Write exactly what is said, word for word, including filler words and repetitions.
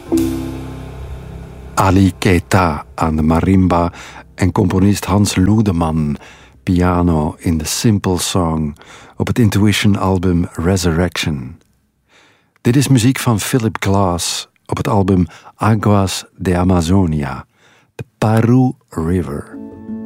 Ali Keita aan de marimba en componist Hans Ludemann piano in The Simple Song op het Intuition-album Resurrection. Dit is muziek van Philip Glass op het album Aguas de Amazonia, The Parú River.